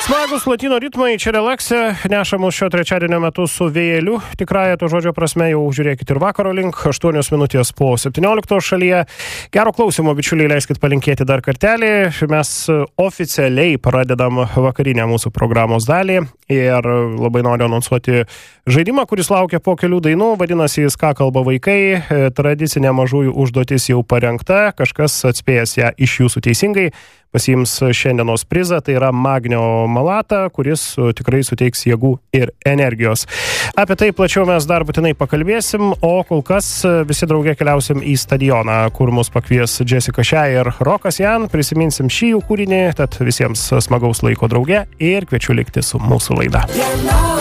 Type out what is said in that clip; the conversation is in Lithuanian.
Smagus latino ritmai, čia relaksė, neša mus šio trečiadienio metu su vėjeliu. Tikrąją to žodžio prasme jau žiūrėkit ir vakaro link, 8 minutės po 17 šalyje. Gero klausimo, bičiuliai, leiskit palinkėti dar kartelį. Mes oficialiai pradedam vakarinę mūsų programos dalį ir labai noriu anonsuoti žaidimą, kuris laukia po kelių dainų. Vadinasi, jis ką kalba vaikai. Tradicinė mažųjų užduotis jau parengta, kažkas atspėjęs ją iš jūsų teisingai pasiims šiandienos prizą, tai yra magnio malata, kuris tikrai suteiks jėgų ir energijos. Apie tai plačiau mes dar būtinai pakalbėsim, o kol kas visi drauge keliausim į stadioną, kur mus pakvies Jessica Shea ir Rokas Jan, prisiminsim šį jų kūrinį, tad visiems smagaus laiko drauge ir kviečiu likti su mūsų laida.